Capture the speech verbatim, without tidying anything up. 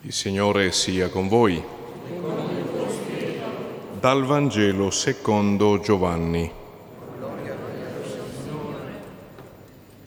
Il Signore sia con voi. Dal Vangelo secondo Giovanni.